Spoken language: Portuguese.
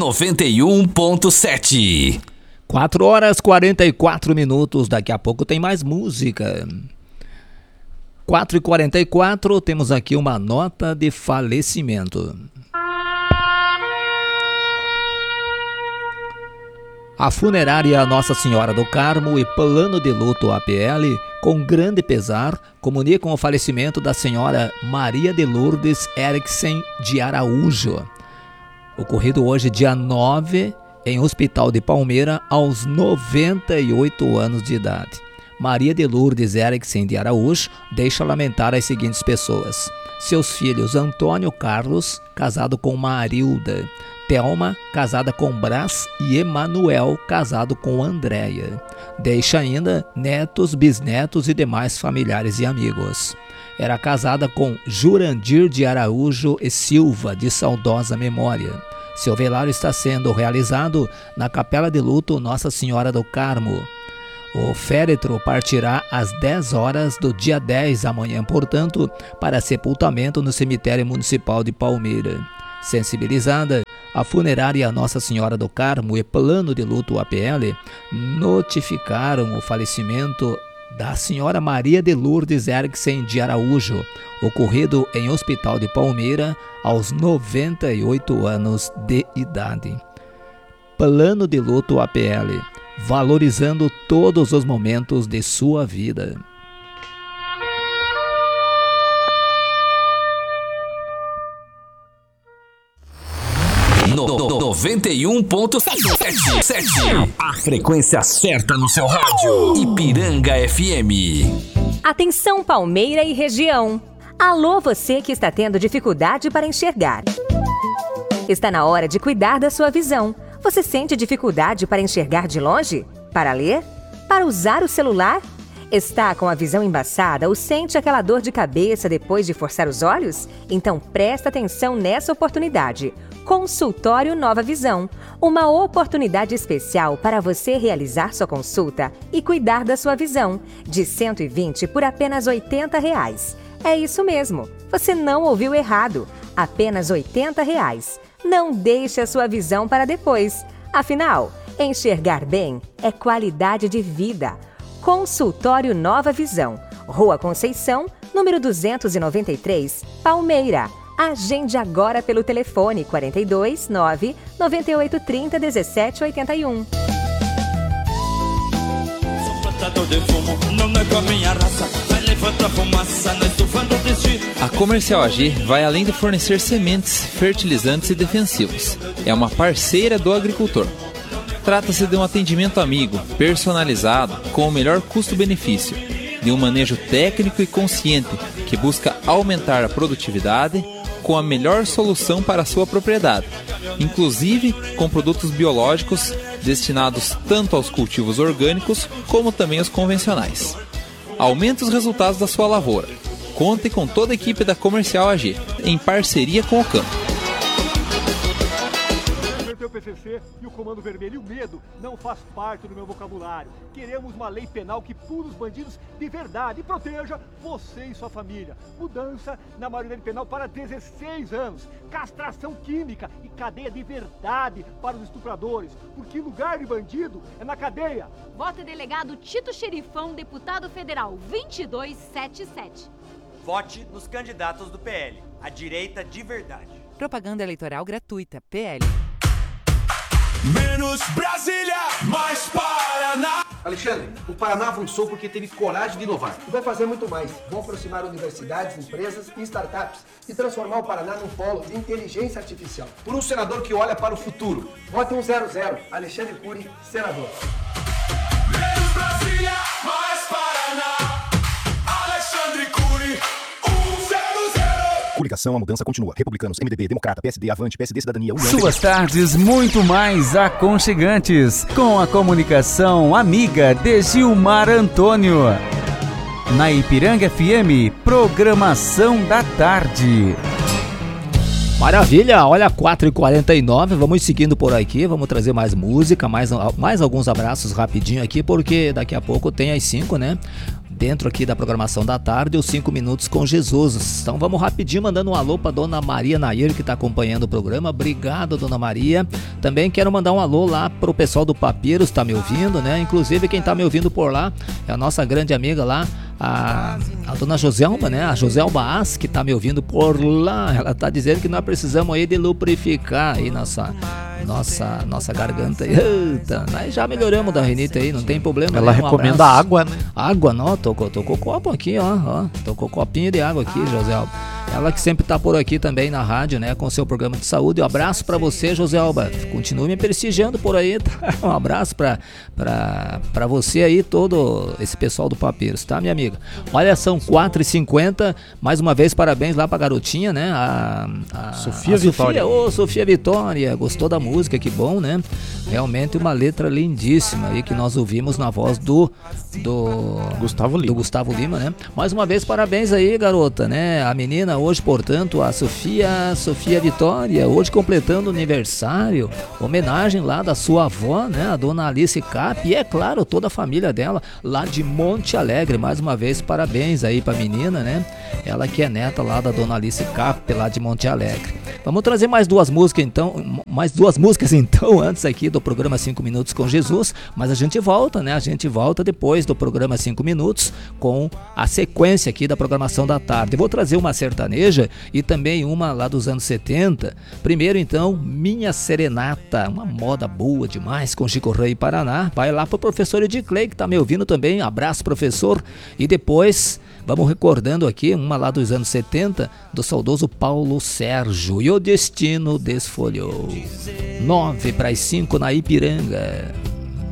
91.7. 4h44, daqui a pouco tem mais música. 4h44, temos aqui uma nota de falecimento. A funerária Nossa Senhora do Carmo e Plano de Luto APL, com grande pesar, comunicam o falecimento da senhora Maria de Lourdes Eriksen de Araújo, ocorrido hoje dia 9, em Hospital de Palmeira, aos 98 anos de idade. Maria de Lourdes Eriksen de Araújo deixa lamentar as seguintes pessoas: seus filhos Antônio Carlos, casado com Marilda; Thelma, casada com Brás; e Emanuel, casado com Andréia. Deixa ainda netos, bisnetos e demais familiares e amigos. Era casada com Jurandir de Araújo e Silva, de saudosa memória. Seu velório está sendo realizado na Capela de Luto Nossa Senhora do Carmo. O féretro partirá às 10 horas do dia 10, amanhã, portanto, para sepultamento no cemitério municipal de Palmeira. Sensibilizada, a funerária Nossa Senhora do Carmo e Plano de Luto APL notificaram o falecimento da senhora Maria de Lourdes Eriksen de Araújo, ocorrido em Hospital de Palmeira, aos 98 anos de idade. Plano de Luto APL, valorizando todos os momentos de sua vida. No 91.7. A frequência certa no seu rádio. Ipiranga FM. Atenção, Palmeira e região. Alô, você que está tendo dificuldade para enxergar. Está na hora de cuidar da sua visão. Você sente dificuldade para enxergar de longe? Para ler? Para usar o celular? Está com a visão embaçada ou sente aquela dor de cabeça depois de forçar os olhos? Então presta atenção nessa oportunidade. Consultório Nova Visão. Uma oportunidade especial para você realizar sua consulta e cuidar da sua visão. De 120 por apenas R$ 80. É isso mesmo. Você não ouviu errado. Apenas R$ 80. Não deixe a sua visão para depois. Afinal, enxergar bem é qualidade de vida. Consultório Nova Visão. Rua Conceição, número 293, Palmeira. Agende agora pelo telefone 42 9 9830 1781. A Comercial AG vai além de fornecer sementes, fertilizantes e defensivos. É uma parceira do agricultor. Trata-se de um atendimento amigo, personalizado, com o melhor custo-benefício, de um manejo técnico e consciente que busca aumentar a produtividade com a melhor solução para a sua propriedade, inclusive com produtos biológicos destinados tanto aos cultivos orgânicos como também aos convencionais. Aumente os resultados da sua lavoura. Conte com toda a equipe da Comercial AG, em parceria com o campo. O PCC e o Comando Vermelho, e o medo não faz parte do meu vocabulário. Queremos uma lei penal que pune os bandidos de verdade e proteja você e sua família. Mudança na maioridade penal para 16 anos, castração química e cadeia de verdade para os estupradores, porque lugar de bandido é na cadeia. Vote delegado Tito Xerifão, deputado federal 2277. Vote nos candidatos do PL, a direita de verdade. Propaganda eleitoral gratuita, PL. Menos Brasília, mais Paraná. Alexandre, o Paraná avançou porque teve coragem de inovar. E vai fazer muito mais. Vão aproximar universidades, empresas e startups e transformar o Paraná num polo de inteligência artificial. Por um senador que olha para o futuro. Vote 100, Alexandre Cury, senador. Menos Brasília, mais Paraná. Alexandre Cury, 100. Coligação, a mudança continua. Republicanos, MDB, Democrata, PSD, Avante, PSD, Cidadania, União... Suas tardes muito mais aconchegantes, com a comunicação amiga de Gilmar Antônio. Na Ipiranga FM, programação da tarde. Maravilha, olha, 4h49, vamos seguindo por aqui, vamos trazer mais música, mais alguns abraços rapidinho aqui, porque daqui a pouco tem às 5, né? dentro aqui da programação da tarde, os 5 minutos com Jesus. Então vamos rapidinho mandando um alô para dona Maria Nair, que está acompanhando o programa. Obrigado, dona Maria. Também quero mandar um alô lá pro pessoal do Papeiros, tá me ouvindo, né? Inclusive quem tá me ouvindo por lá é a nossa grande amiga lá, a dona Joselma, né? A Joselma As, que tá me ouvindo por lá. Ela tá dizendo que nós precisamos aí de lubrificar aí nossa garganta. Eita, nós já melhoramos da rinite aí, não tem problema. Ela recomenda água, né? Água, não, tocou copo aqui, ó. Tocou copinho de água aqui, Joselma. Ela que sempre tá por aqui também na rádio, né? Com o seu programa de saúde. Um abraço pra você, Joselma. Continue me prestigiando por aí, tá? Um abraço pra você aí, todo esse pessoal do Papeiros, tá, minha amiga? Olha, são 4h50. Mais uma vez, parabéns lá pra garotinha, né? A Sofia Vitória. Ô, Sofia Vitória. Gostou da música? Que bom, né? Realmente uma letra lindíssima aí que nós ouvimos na voz do Gustavo Lima, né? Mais uma vez, parabéns aí, garota, né? A menina hoje, portanto, a Sofia Vitória, hoje completando o aniversário, homenagem lá da sua avó, né? A dona Alice Cap, e é claro, toda a família dela lá de Monte Alegre. Mais uma vez, parabéns aí pra menina, né? Ela que é neta lá da dona Alice Cap, lá de Monte Alegre. Vamos trazer mais duas músicas então, antes aqui do programa 5 Minutos com Jesus, mas a gente volta, né? A gente volta depois do programa 5 Minutos com a sequência aqui da programação da tarde. Eu vou trazer uma sertaneja e também uma lá dos anos 70. Primeiro, então, Minha Serenata, uma moda boa demais com Chico Rei Paraná. Vai lá pro professor Ediclei, que tá me ouvindo também. Abraço, professor. E depois vamos recordando aqui uma lá dos anos 70 do saudoso Paulo Sérgio. E o destino desfolhou. 4:09 na Ipiranga.